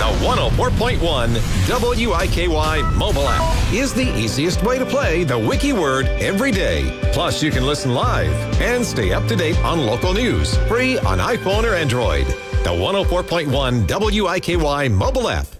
104.1 WIKY mobile app is the easiest way to play the Wiki Word every day. Plus, you can listen live and stay up to date on local news. Free on iPhone or Android. The 104.1 WIKY mobile app.